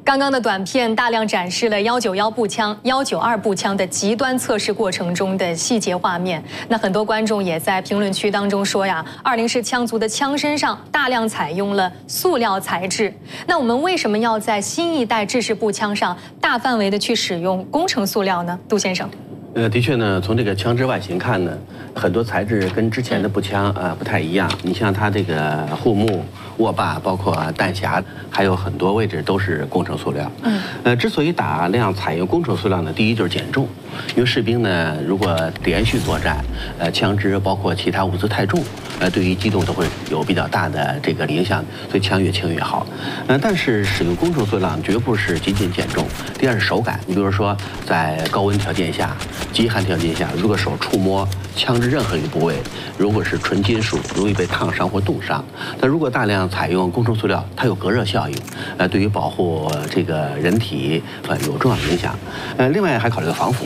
刚刚的短片大量展示了191步枪、192步枪的极端测试过程中的细节画面。那很多观众也在评论区当中说呀，20式枪族的枪身上大量采用了塑料材质。那我们为什么要在新一代制式步枪上大范围的去使用工程塑料呢？杜先生。 的确呢，从这个枪支外形看呢，很多材质跟之前的步枪不太一样。你像它这个护木、握把，包括弹匣，还有很多位置都是工程塑料。之所以大量采用工程塑料呢，第一就是减重，因为士兵呢如果连续作战，枪支包括其他物资太重，对于机动都会有比较大的这个影响，所以枪越轻越好。但是使用工程塑料绝不是仅仅减重，第二是手感。你比如说在高温条件下。极寒条件下，如果手触摸枪支任何一个部位，如果是纯金属，容易被烫伤或冻伤。但如果大量采用工程塑料，它有隔热效应，对于保护这个人体有重要影响。另外还考虑到防腐。